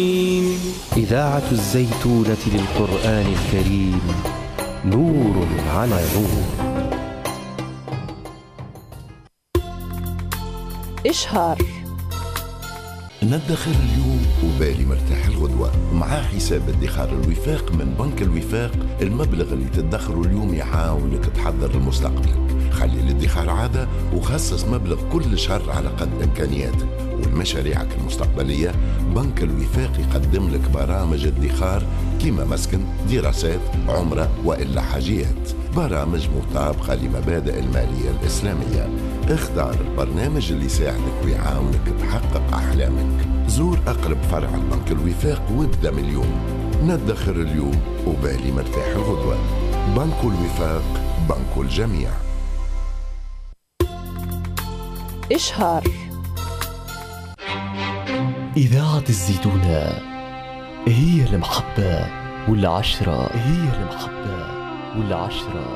إذاعة الزيتونة للقرآن الكريم، نور على نور. إشهار. ندخر اليوم وبالي مرتاح الغدوة. مع حساب ادخار الوفاق من بنك الوفاق، المبلغ اللي تدخره اليوم يعاونك تحضر لمستقبلك. خلي الادخار عادة وخصص مبلغ كل شهر على قد إمكانياتك. والمشاريعك المستقبلية بنك الوفاق يقدم لك برامج ادخار كيما مسكن، دراسات، عمرة وإلا حاجيات. برامج مطابقة لمبادئ المالية الإسلامية. اختار البرنامج اللي يساعدك ويعاونك تحقق أحلامك. زور أقرب فرع البنك الوفاق وابدأ من اليوم. ندخر اليوم وبالي مرتاح الغدوة. بنك الوفاق، بنك الجميع. إشهار. إذاعة الزيتونة هي المحبة والعشرة، هي المحبة والعشرة.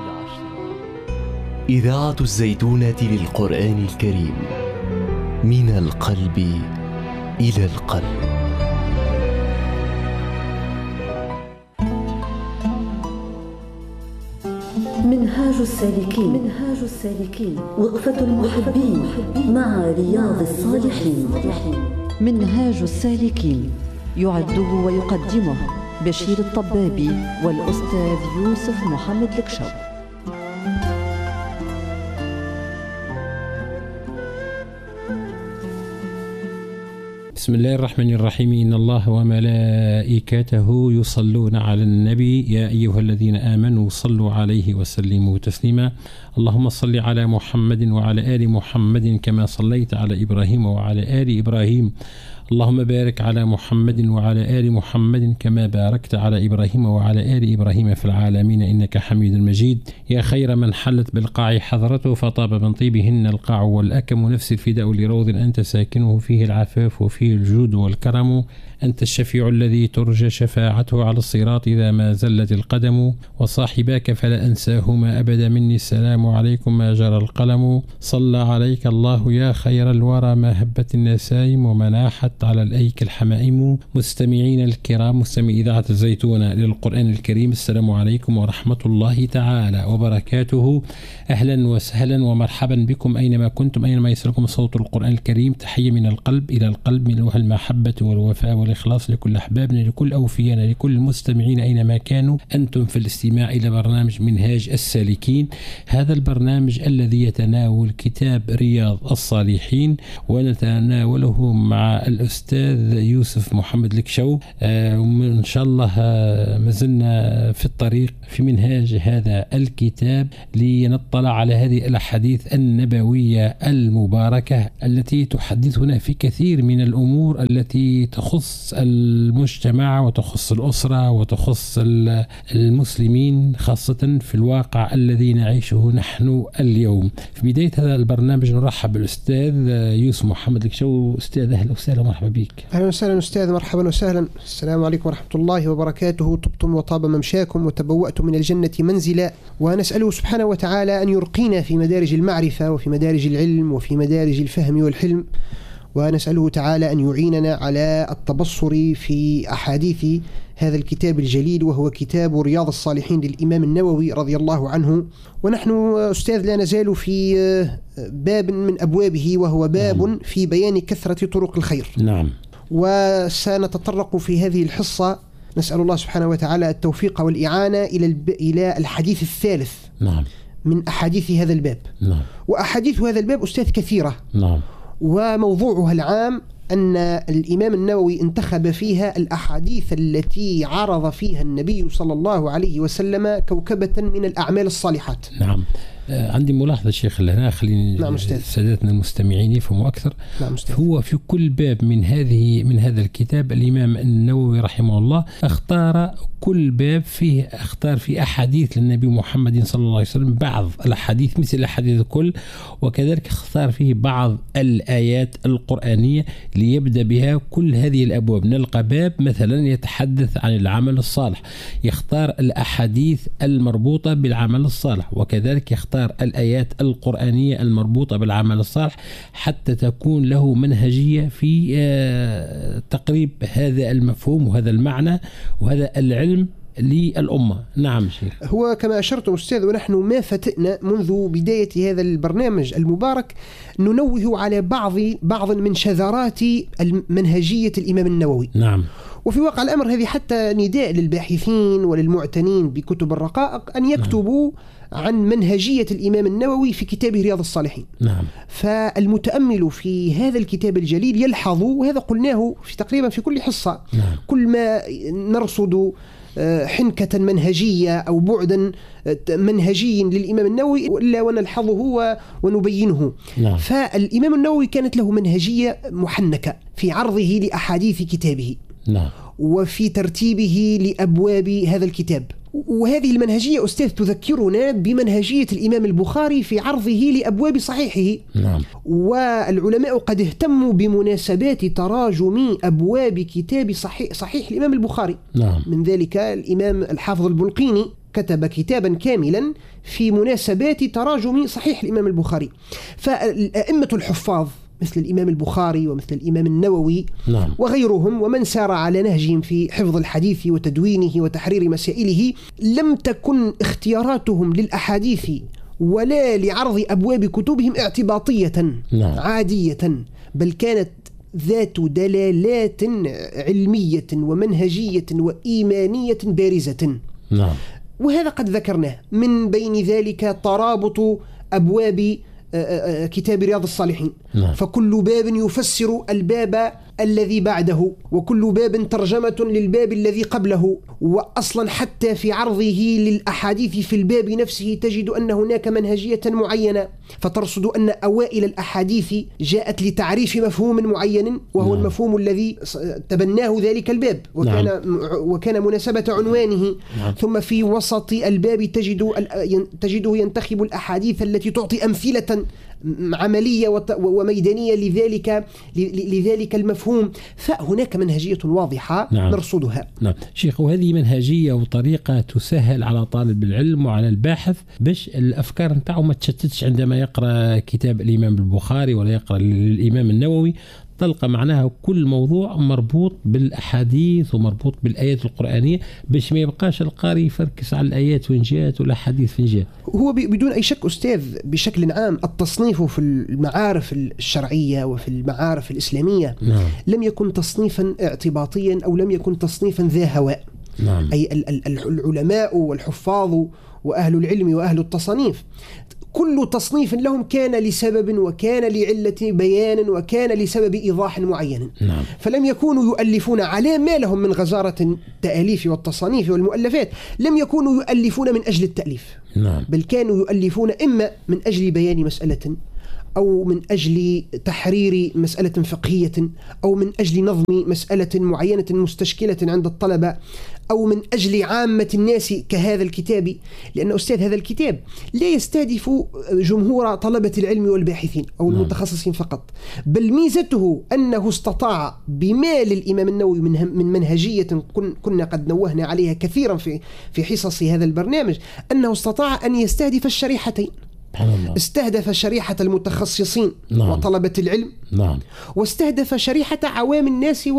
إذاعة الزيتونة للقرآن الكريم، من القلب إلى القلب. منهاج السالكين، منهاج السالكين، وقفة المحبين مع رياض الصالحين. منهاج السالكين يعده ويقدمه بشير الطبابي والأستاذ يوسف محمد الكشو. بسم الله الرحمن الرحيم. إن الله وملائكته يصلون على النبي يا أيها الذين آمنوا صلوا عليه وسلموا تسليما. اللهم صل على محمد وعلى آل محمد كما صليت على إبراهيم وعلى آل إبراهيم. اللهم بارك على محمد وعلى آل محمد كما باركت على إبراهيم وعلى آل إبراهيم في العالمين إنك حميد مجيد. يا خير من حلت بالقاع حضرته فطاب من طيبهن القاع والأكم. نفس الفداء لروض أنت ساكنه فيه العفاف وفيه الجود والكرم. أنت الشفيع الذي ترجى شفاعته على الصراط إذا ما زلت القدم. وصاحباك فلا أنساهما أبدا مني السلام عليكم ما جرى القلم. صلى عليك الله يا خير الورى ما هبت النسايم ومناحت على الأيك الحمائم. مستمعين الكرام، مستمعي إذاعة الزيتونة للقرآن الكريم، السلام عليكم ورحمة الله تعالى وبركاته. أهلا وسهلا ومرحبا بكم أينما كنتم، أينما يصلكم صوت القرآن الكريم. تحية من القلب إلى القلب، من وجه المحبة والوفاء والإخلاص لكل أحبابنا، لكل أوفيانا، لكل المستمعين أينما كانوا. أنتم في الاستماع إلى برنامج منهاج السالكين، هذا البرنامج الذي يتناول كتاب رياض الصالحين، ونتناوله مع الأستاذ يوسف محمد الكشو. وإن شاء الله ما زلنا في الطريق في منهاج هذا الكتاب لنطلع على هذه الأحاديث النبوية المباركة التي تحدثنا في كثير من الأمور التي تخص المجتمع وتخص الأسرة وتخص المسلمين، خاصة في الواقع الذي نعيشه نحن اليوم. في بداية هذا البرنامج نرحب بالأستاذ يوسف محمد الكشو. أستاذ أهلا وسهلا، مرحبا بك. أهلا وسهلا أستاذ، مرحبا وسهلا. السلام عليكم ورحمة الله وبركاته. طبتم وطاب ممشاكم وتبوأتم من الجنة منزلا. ونسأله سبحانه وتعالى أن يرقينا في مدارج المعرفة وفي مدارج العلم وفي مدارج الفهم والحلم، ونسأله تعالى أن يعيننا على التبصر في أحاديث هذا الكتاب الجليل، وهو كتاب رياض الصالحين للإمام النووي رضي الله عنه. ونحن أستاذ لا نزال في باب من أبوابه، وهو باب في بيان كثرة طرق الخير. نعم. وسنتطرق في هذه الحصة، نسأل الله سبحانه وتعالى التوفيق والإعانة إلى الحديث الثالث. نعم. من أحاديث هذا الباب. نعم. وأحاديث هذا الباب أستاذ كثيرة. نعم. وموضوعها العام أن الإمام النووي انتخب فيها الأحاديث التي عرض فيها النبي صلى الله عليه وسلم كوكبة من الأعمال الصالحات. نعم. عندي ملاحظة شيخ هنا، خليني سادتنا المستمعين يفهموا أكثر. هو في كل باب من هذا الكتاب الإمام النووي رحمه الله اختار كل باب اختار فيه أحاديث للنبي محمد صلى الله عليه وسلم، بعض الأحاديث مثل الأحاديث الكل، وكذلك اختار فيه بعض الآيات القرآنية ليبدأ بها كل هذه الأبواب. نلقى باب مثلا يتحدث عن العمل الصالح، يختار الأحاديث المربوطة بالعمل الصالح، وكذلك يختار إطار الآيات القرآنية المربوطة بالعمل الصالح حتى تكون له منهجية في تقريب هذا المفهوم وهذا المعنى وهذا العلم للأمة. نعم شيخ. هو كما أشرت أستاذ، ونحن ما فتئنا منذ بداية هذا البرنامج المبارك ننوه على بعض من شذرات منهجية الإمام النووي. نعم. وفي واقع الأمر هذه حتى نداء للباحثين وللمعتنين بكتب الرقائق أن يكتبوا عن منهجية الإمام النووي في كتابه رياض الصالحين. نعم. فالمتأمل في هذا الكتاب الجليل يلحظ، وهذا قلناه تقريبا في كل حصة، نعم. كل ما نرصد حنكة منهجية أو بعدا منهجي للإمام النووي إلا ونلحظه ونبينه. نعم. فالإمام النووي كانت له منهجية محنكة في عرضه لأحاديث كتابه. نعم. وفي ترتيبه لأبواب هذا الكتاب. وهذه المنهجية أستاذ تذكرنا بمنهجية الإمام البخاري في عرضه لأبواب صحيحه. نعم. والعلماء قد اهتموا بمناسبات تراجم أبواب كتاب صحيح الإمام البخاري. نعم. من ذلك الإمام الحافظ البلقيني كتب كتابا كاملا في مناسبات تراجم صحيح الإمام البخاري. فالأئمة الحفاظ مثل الإمام البخاري ومثل الإمام النووي، نعم. وغيرهم ومن سار على نهجهم في حفظ الحديث وتدوينه وتحرير مسائله، لم تكن اختياراتهم للأحاديث ولا لعرض أبواب كتبهم اعتباطية، نعم. عادية، بل كانت ذات دلالات علمية ومنهجية وإيمانية بارزة. نعم. وهذا قد ذكرناه. من بين ذلك ترابط أبواب كتاب رياض الصالحين. نعم. فكل باب يفسر الباب الذي بعده، وكل باب ترجمة للباب الذي قبله. وأصلا حتى في عرضه للأحاديث في الباب نفسه تجد أن هناك منهجية معينة، فترصد أن أوائل الأحاديث جاءت لتعريف مفهوم معين وهو نعم. المفهوم الذي تبناه ذلك الباب وكان مناسبة عنوانه. نعم. ثم في وسط الباب تجده ينتخب الأحاديث التي تعطي أمثلة عملية وميدانية لذلك المفهوم. فهناك منهجية واضحة. نعم. نرصدها. نعم شيخ. وهذه منهجية وطريقة تسهل على طالب العلم وعلى الباحث باش الأفكار نتاعو ما تشتتش عندما يقرأ كتاب الإمام البخاري ولا يقرأ الإمام النووي. تلقى معناها كل موضوع مربوط بالأحاديث ومربوط بالآيات القرآنية باش ما يبقاش القارئ يفركس على الآيات وين جات ولا حديث فين جاء. هو بدون أي شك أستاذ بشكل عام التصنيف في المعارف الشرعية وفي المعارف الإسلامية نعم. لم يكن تصنيفا اعتباطيا أو لم يكن تصنيفا ذا هواء. نعم. أي العلماء والحفاظ وأهل العلم وأهل التصنيف كل تصنيف لهم كان لسبب وكان لعلة بيان وكان لسبب إيضاح معين. نعم. فلم يكونوا يؤلفون على ما لهم من غزارة التأليف والتصانيف والمؤلفات، لم يكونوا يؤلفون من أجل التأليف. نعم. بل كانوا يؤلفون إما من أجل بيان مسألة أو من أجل تحرير مسألة فقهية أو من أجل نظم مسألة معينة مستشكلة عند الطلبة أو من أجل عامة الناس كهذا الكتاب. لأن أستاذ هذا الكتاب لا يستهدف جمهور طلبة العلم والباحثين أو المتخصصين فقط، بل ميزته أنه استطاع بما للإمام النووي من منهجية كنا قد نوهنا عليها كثيرا في حصص هذا البرنامج، أنه استطاع أن يستهدف الشريحتين. استهدف شريحة المتخصصين نعم. وطلبة العلم نعم. واستهدف شريحة عوام الناس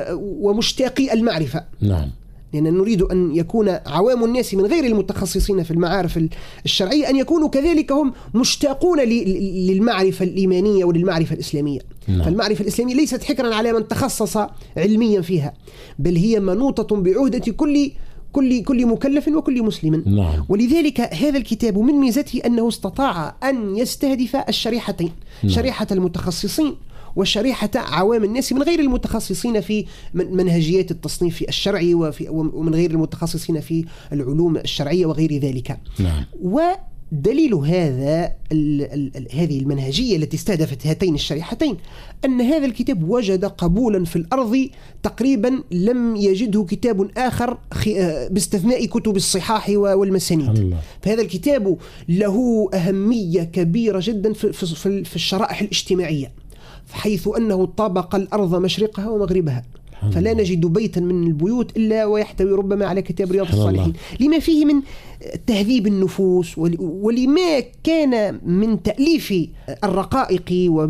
ومشتاقي المعرفة. نعم. لأن نريد أن يكون عوام الناس من غير المتخصصين في المعارف الشرعية أن يكونوا كذلك هم مشتاقون للمعرفة الإيمانية وللمعرفة الإسلامية. نعم. فالمعرفة الإسلامية ليست حكرا على من تخصص علميا فيها، بل هي منوطة بعهدة كل مكلف وكل مسلم. نعم. ولذلك هذا الكتاب من ميزته أنه استطاع أن يستهدف الشريحتين. نعم. شريحة المتخصصين وشريحة عوام الناس من غير المتخصصين في منهجيات التصنيف الشرعي ومن غير المتخصصين في العلوم الشرعية وغير ذلك. نعم. ودليل هذه المنهجية التي استهدفت هاتين الشريحتين أن هذا الكتاب وجد قبولا في الأرض تقريبا لم يجده كتاب آخر باستثناء كتب الصحاح والمسانيد. فهذا الكتاب له أهمية كبيرة جدا في الشرائح الاجتماعية، حيث أنه طابق الأرض مشرقها ومغربها فلا نجد بيتا من البيوت إلا ويحتوي ربما على كتاب رياض الصالحين، لما فيه من تهذيب النفوس ولما كان من تأليف الرقائق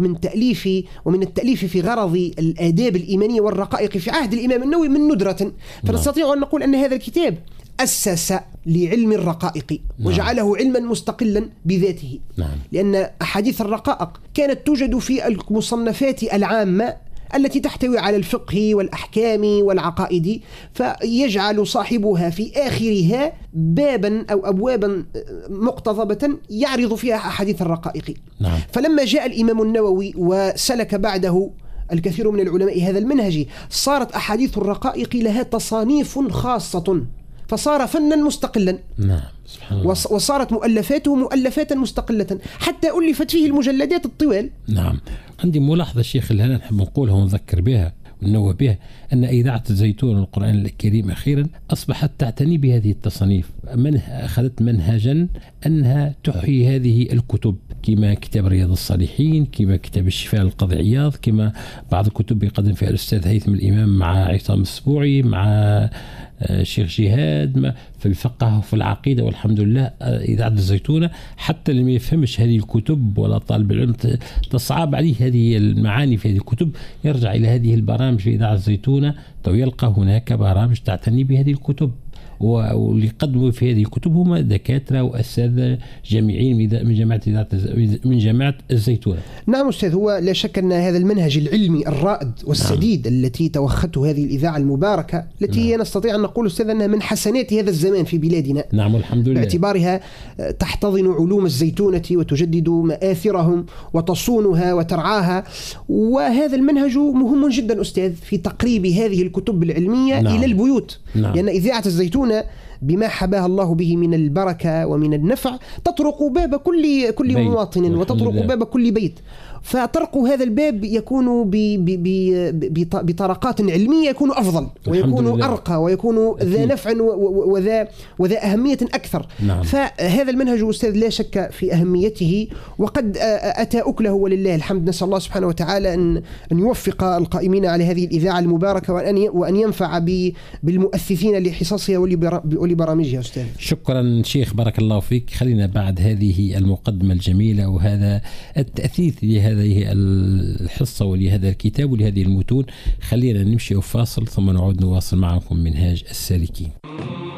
ومن التأليف في غرض الآداب الإيمانية والرقائق في عهد الإمام النووي من ندرة. فنستطيع أن نقول أن هذا الكتاب أسس لعلم الرقائق وجعله علما مستقلا بذاته. لأن أحاديث الرقائق كانت توجد في المصنفات العامة التي تحتوي على الفقه والأحكام والعقائد، فيجعل صاحبها في آخرها بابا أو أبوابا مقتضبة يعرض فيها أحاديث الرقائق. فلما جاء الإمام النووي وسلك بعده الكثير من العلماء هذا المنهج، صارت أحاديث الرقائق لها تصانيف خاصة، فصار فنا مستقلا. سبحان الله. وصارت مؤلفاته مؤلفات مستقلة، حتى ألفت فيه المجلدات الطوال. عندي ملاحظة شيخ اللي نحب نقولها ونذكر بها وننوه بها، أن إذاعة الزيتون القرآن الكريم أخيرا أصبحت تعتني بهذه التصنيف، أخذت منهجا أنها تحيي هذه الكتب، كما كتاب رياض الصالحين، كما كتاب الشفاء القاضي عياض، كما بعض الكتب يقدم فيها الأستاذ هيثم الإمام مع عصام السبوعي مع شيخ جهاد في الفقه وفي العقيدة. والحمد لله إذاعة الزيتونة حتى اللي ما يفهمش هذه الكتب ولا طالب العلم تصعب عليه هذه المعاني في هذه الكتب، يرجع إلى هذه البرامج في إذاعة الزيتونة ويلقى هناك برامج تعتني بهذه الكتب، واللي يقدموا في هذه الكتب هم دكاترة وأساتذة جامعين من جامعة الزيتونة. نعم أستاذ، هو لا شك أن هذا المنهج العلمي الرائد والسديد التي توخته هذه الإذاعة المباركة التي نستطيع أن نقول أستاذ أنها من حسنات هذا الزمان في بلادنا. الحمد لله. باعتبارها تحتضن علوم الزيتونة وتجدد مآثرهم وتصونها وترعاها، وهذا المنهج مهم جدا أستاذ في تقريب هذه الكتب العلمية إلى البيوت. لأن إذاعة الزيتونة بما حباها الله به من البركة ومن النفع تطرق باب كل مواطن وتطرق باب كل بيت، فطرق هذا الباب يكون بطرقات علمية يكون أفضل ويكون أرقى ويكون ذا نفع وذا أهمية أكثر. فهذا المنهج أستاذ لا شك في أهميته، وقد أتى أكله ولله الحمد. نسأل الله سبحانه وتعالى أن يوفق القائمين على هذه الإذاعة المباركة وأن ينفع بالمؤسسين لحصصها ولبرامجها. أستاذ شكرا شيخ، بارك الله فيك. خلينا بعد هذه المقدمة الجميلة وهذا التأثيث لهذه الحصة ولهذا الكتاب ولهذه المتون، خلينا نمشي وفاصل ثم نعود نواصل معكم منهاج السالكين.